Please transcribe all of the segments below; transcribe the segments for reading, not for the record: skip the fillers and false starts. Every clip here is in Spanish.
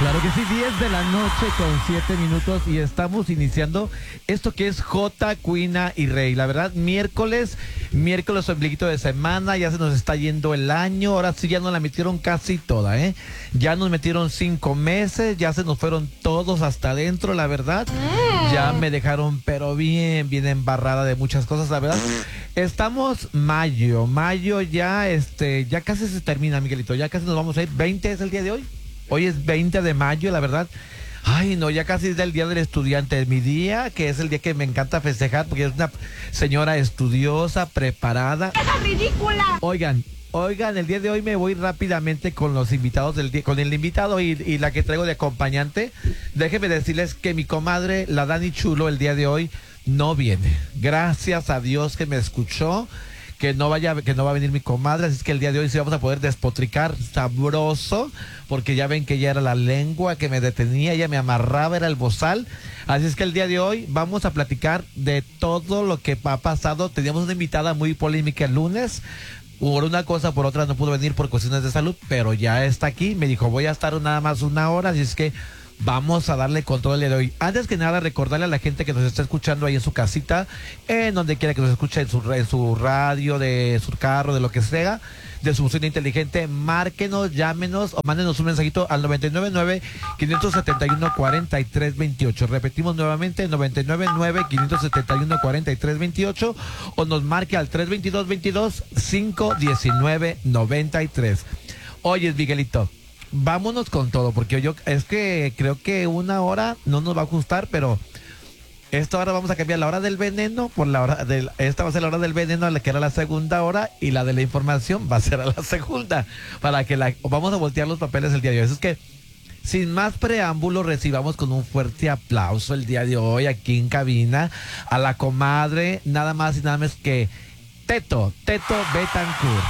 Claro que sí, 10 de la noche con 7 minutos y estamos iniciando esto que es J, Cuina y Rey. La verdad, miércoles ombliguito de semana, ya se nos está yendo el año, ahora sí ya nos la metieron casi toda, ¿eh? Ya nos metieron 5 meses, ya se nos fueron todos hasta adentro, la verdad. Ya me dejaron pero bien embarrada de muchas cosas, la verdad. Estamos mayo ya, ya casi se termina, Miguelito, ya casi nos vamos a ir. 20 es el día de hoy. Hoy es 20 de mayo, la verdad. Ay, no, ya casi es el día del estudiante. Mi día, que es el día que me encanta festejar, porque es una señora estudiosa, preparada. ¡Es ridícula! Oigan, el día de hoy me voy rápidamente con los invitados del día, con el invitado y la que traigo de acompañante. Déjenme decirles que mi comadre, la Dani Chulo, el día de hoy no viene. Gracias a Dios que me escuchó. Que no va a venir mi comadre, así es que el día de hoy sí vamos a poder despotricar sabroso, porque ya ven que ella era la lengua que me detenía, ella me amarraba, era el bozal, así es que el día de hoy vamos a platicar de todo lo que ha pasado. Teníamos una invitada muy polémica el lunes, por una cosa, por otra no pudo venir por cuestiones de salud, pero ya está aquí, me dijo voy a estar nada más una hora, así es que vamos a darle con todo el día de hoy. Antes que nada, recordarle a la gente que nos está escuchando ahí en su casita, en donde quiera que nos escuche, en su radio, de su carro, de lo que sea, de su bocina inteligente, márquenos, llámenos o mándenos un mensajito al 999-571-4328. Repetimos nuevamente, 999-571-4328, o nos marque al 322-22-519-93. Oye, Miguelito, vámonos con todo, porque yo es que creo que una hora no nos va a gustar, pero esta hora vamos a cambiar la hora del veneno por la hora del... Esta va a ser la hora del veneno, la que era la segunda hora, y la de la información va a ser a la segunda, para que vamos a voltear los papeles el día de hoy. Eso es que, sin más preámbulos, recibamos con un fuerte aplauso el día de hoy aquí en cabina a la comadre, nada más y nada menos que Teto Betancourt.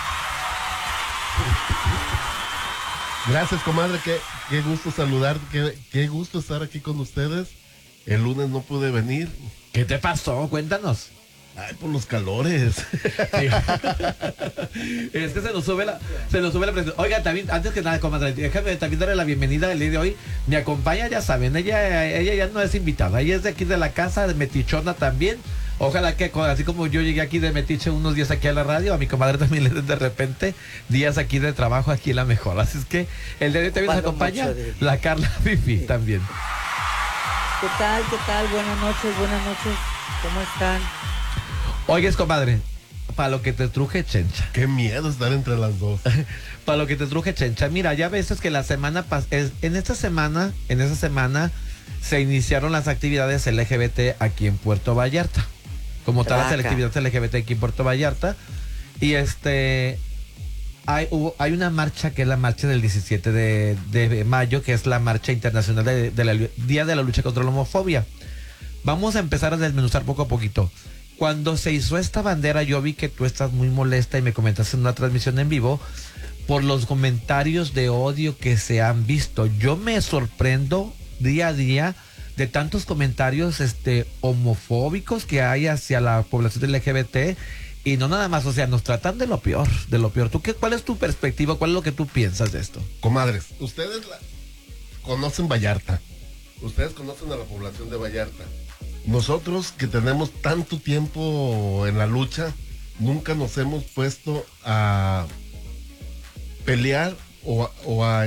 Gracias, comadre, qué gusto saludar, qué gusto estar aquí con ustedes. El lunes no pude venir. ¿Qué te pasó? Cuéntanos. Ay, por los calores. Sí. Es que se nos sube la presión. Oiga, también, antes que nada, comadre, déjame también darle la bienvenida el día de hoy. Me acompaña, ya saben, ella ya no es invitada, ella es de aquí de la casa, de metichona también. Ojalá que así como yo llegué aquí de metiche unos días aquí a la radio, a mi comadre también le den de repente días aquí de trabajo aquí la mejor. Así es que el día de hoy también nos acompaña la Carla Fifi también. ¿Qué tal? Buenas noches. ¿Cómo están? Oigas, comadre, para lo que te truje chencha. Qué miedo estar entre las dos. Para lo que te truje chencha. Mira, ya ves que la semana en esa semana se iniciaron las actividades LGBT aquí en Puerto Vallarta. Como tal, las actividades LGBT aquí en Puerto Vallarta. Y hay una marcha que es la marcha del 17 de mayo, que es la marcha internacional del Día de la Lucha contra la Homofobia. Vamos a empezar a desmenuzar poco a poquito. Cuando se hizo esta bandera, yo vi que tú estás muy molesta y me comentaste en una transmisión en vivo por los comentarios de odio que se han visto. Yo me sorprendo día a día de tantos comentarios homofóbicos que hay hacia la población LGBT, y no nada más, o sea, nos tratan de lo peor. ¿Cuál es tu perspectiva? ¿Cuál es lo que tú piensas de esto? Comadres, ustedes conocen Vallarta, ustedes conocen a la población de Vallarta. Nosotros que tenemos tanto tiempo en la lucha, nunca nos hemos puesto a pelear o a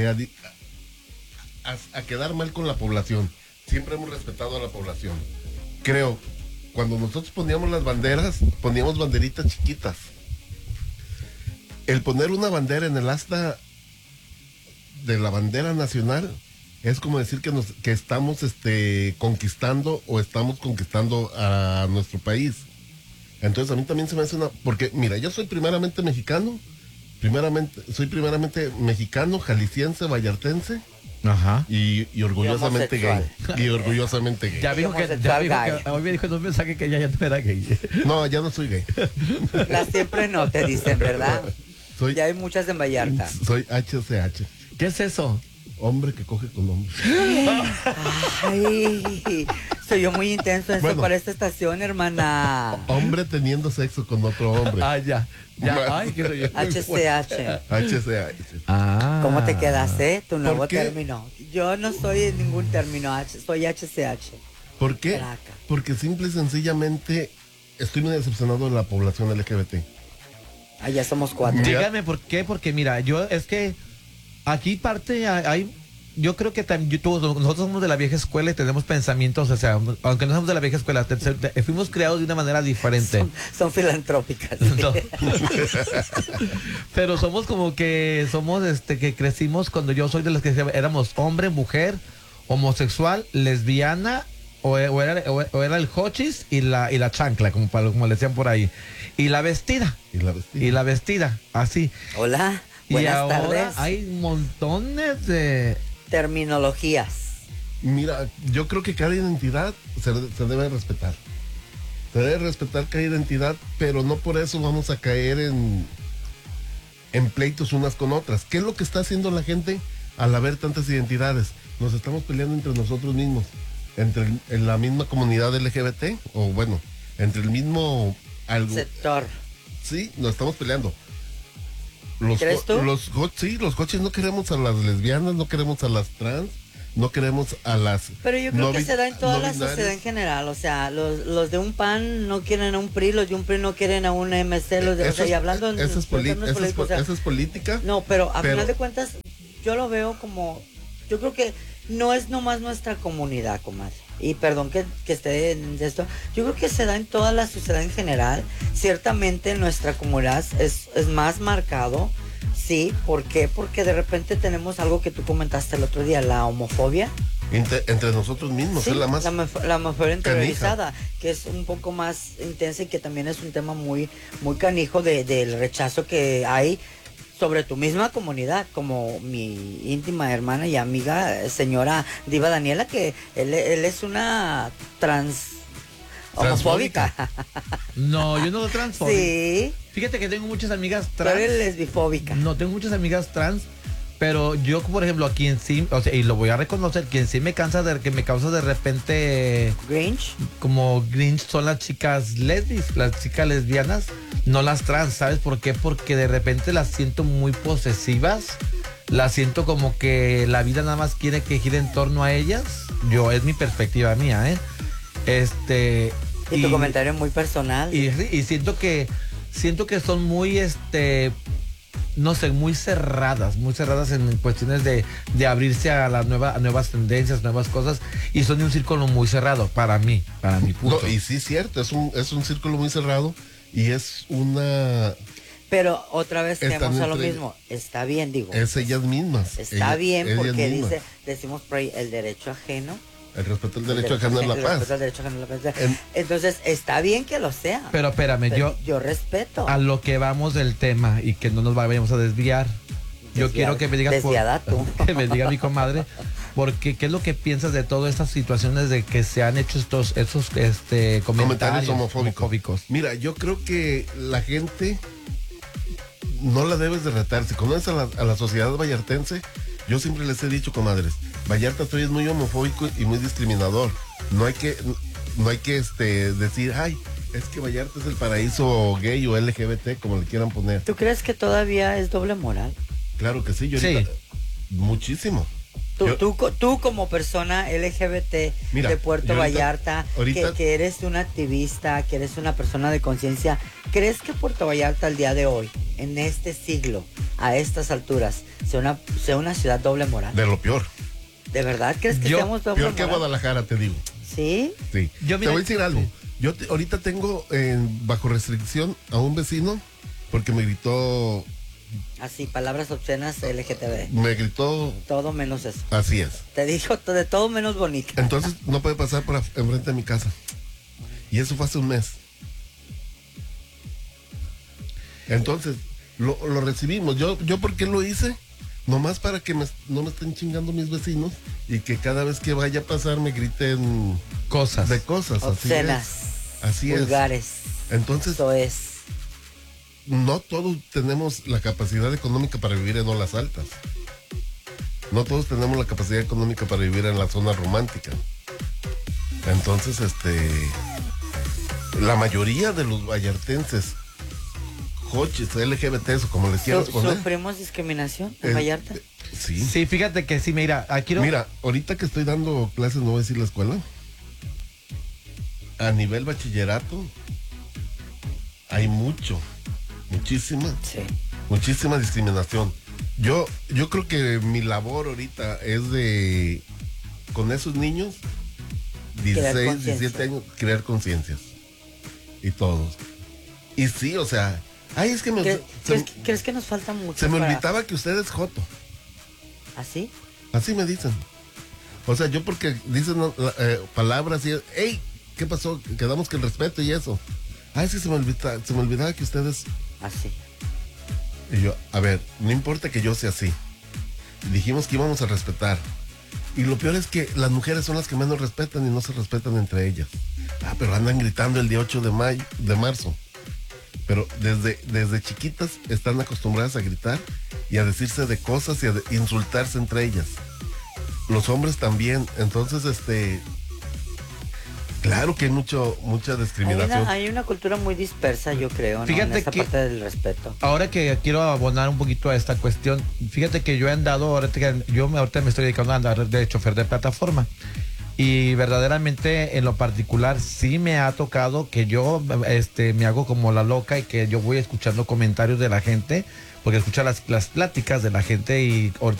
quedar mal con la población. Siempre hemos respetado a la población. Creo, cuando nosotros poníamos las banderas, poníamos banderitas chiquitas. El poner una bandera en el asta de la bandera nacional es como decir que estamos conquistando o estamos conquistando a nuestro país. Entonces a mí también se me hace porque mira, yo soy primeramente mexicano, jalisciense, vallartense. Ajá. Y orgullosamente gay. Y orgullosamente gay. Ya dijo que hoy me dijo en un mensaje que ya no era gay. No, ya no soy gay. Las siempre no te dicen, ¿verdad? Ya hay muchas en Vallarta. Soy HCH. ¿Qué es eso? Hombre que coge con hombre. Ay, Se oyó muy intenso eso para esta estación, hermana. Hombre teniendo sexo con otro hombre. Ya. Ay, que soy HCH. HCH. ¿Cómo te quedas, tu nuevo término? Yo no soy en ningún término, soy HCH. ¿Por qué? Placa. Porque simple y sencillamente estoy muy decepcionado de la población LGBT. Ya somos 4. Dígame por qué, porque mira, es que aquí parte hay, yo creo que nosotros somos de la vieja escuela y tenemos pensamientos, o sea, aunque no somos de la vieja escuela, fuimos creados de una manera diferente. Son filantrópicas. No. Pero somos como que que crecimos cuando yo soy de los que éramos hombre, mujer, homosexual, lesbiana, o era el hochis y la chancla, como le decían por ahí. Y la vestida. Así. Hola, y buenas ahora tardes. hay montones de terminologías. Mira, yo creo que cada identidad se debe respetar. Se debe respetar cada identidad, pero no por eso vamos a caer en pleitos unas con otras. ¿Qué es lo que está haciendo la gente al haber tantas identidades? Nos estamos peleando entre nosotros mismos, en la misma comunidad LGBT, o bueno, entre el mismo sector. Sí, nos estamos peleando. ¿Crees tú? Los coches no queremos a las lesbianas, no queremos a las trans, no queremos a las... Pero yo creo que se da en toda la sociedad en general, o sea, los de un PAN no quieren a un PRI, los de un PRI no quieren a un MC, los de... O sea, y hablando en esa es política. No, pero a final de cuentas, yo lo veo como... Yo creo que no es nomás nuestra comunidad, comadre. Y perdón que esté en esto. Yo creo que se da en toda la sociedad en general. Ciertamente en nuestra comunidad es más marcado. Sí, ¿por qué? Porque de repente tenemos algo que tú comentaste el otro día, la homofobia. Entre nosotros mismos, sí, es la más... La homofobia interiorizada, que es un poco más intensa y que también es un tema muy, muy canijo del rechazo que hay sobre tu misma comunidad, como mi íntima hermana y amiga, señora Diva Daniela, que él es una homofóbica. No, yo no soy transfóbica. Sí. Fíjate que tengo muchas amigas trans. Pero eres lesbifóbica. No, tengo muchas amigas trans, pero yo, por ejemplo, a quien sí, o sea, y lo voy a reconocer, quien sí me causa de repente... ¿Grinch? Como Grinch son las chicas las chicas lesbianas, no las trans, ¿sabes por qué? Porque de repente las siento muy posesivas, las siento como que la vida nada más quiere que gire en torno a ellas. Es mi perspectiva mía, Y tu comentario es muy personal. Y siento que son muy, no sé, muy cerradas en cuestiones de abrirse a nuevas tendencias, nuevas cosas, y son de un círculo muy cerrado para mi punto. No, y sí es cierto, es un círculo muy cerrado y es una... Pero otra vez tenemos a lo mismo. Está bien, digo. Es ellas mismas. Está bien porque decimos por ahí el derecho ajeno. El respeto al derecho ajeno a la paz. Entonces, está bien que lo sea. Pero espérame, yo respeto. A lo que vamos del tema y que no nos vayamos a desviar. Yo quiero que me digas que me diga mi comadre, porque qué es lo que piensas de todas estas situaciones de que se han hecho esos comentarios homofóbicos. Mira, yo creo que la gente no la debes de retar. Si conoces a la sociedad vallartense, yo siempre les he dicho, comadres, Vallarta todavía es muy homofóbico y muy discriminador. No hay que decir, ay, es que Vallarta es el paraíso gay o LGBT, como le quieran poner. ¿Tú crees que todavía es doble moral? Claro que sí, yo ahorita, muchísimo. Tú como persona LGBT de Puerto Vallarta, que eres un activista, que eres una persona de conciencia, ¿crees que Puerto Vallarta al día de hoy, en este siglo, a estas alturas, sea una ciudad doble moral? De lo peor. ¿De verdad crees que seamos doble moral? Peor que Guadalajara, te digo. ¿Sí? Sí. Te voy a decir algo. Yo ahorita tengo bajo restricción a un vecino porque me gritó... Así, palabras obscenas LGTB. Me gritó... Todo menos eso. Así es. Te dijo de todo menos bonito. Entonces no puede pasar por enfrente de mi casa. Y eso fue hace un mes. Entonces, lo recibimos. ¿Yo por qué lo hice? Nomás para que no me estén chingando mis vecinos y que cada vez que vaya a pasar me griten... Cosas. De cosas. Obscenas. Así es. Vulgares. Entonces... Eso es. No todos tenemos la capacidad económica para vivir en olas altas. No todos tenemos la capacidad económica para vivir en la zona romántica. Entonces, la mayoría de los vallartenses, coches, LGBTs o como les quieras poner. ¿Sufrimos discriminación en Vallarta? Sí. Sí, fíjate que sí, mira, aquí Mira, ahorita que estoy dando clases, no voy a decir la escuela, a nivel bachillerato, hay muchísima discriminación. Yo creo que mi labor ahorita es de, con esos niños, 16, 17 años, crear conciencias. Y todos. Y sí, o sea, ay, es que ¿Crees que nos falta mucho? Se me olvidaba que usted es joto. ¿Así? Así me dicen. O sea, yo porque dicen palabras y, hey, ¿qué pasó? Quedamos que el respeto y eso. Ay, es que se me olvidaba que ustedes... Así. Y yo, a ver, no importa que yo sea así. Dijimos que íbamos a respetar. Y lo peor es que las mujeres son las que menos respetan y no se respetan entre ellas. Ah, pero andan gritando el día 8 de marzo. Pero desde chiquitas están acostumbradas a gritar y a decirse de cosas y a insultarse entre ellas. Los hombres también. Entonces, claro que hay mucha discriminación. Hay una cultura muy dispersa, yo creo, ¿no? Fíjate en esta que parte del respeto. ahora que quiero abonar un poquito a esta cuestión, fíjate que yo he andado, ahorita me estoy dedicando a andar de chofer de plataforma. Y verdaderamente, en lo particular, sí me ha tocado que yo me hago como la loca y que yo voy escuchando comentarios de la gente, porque escucho las pláticas de la gente y ahorita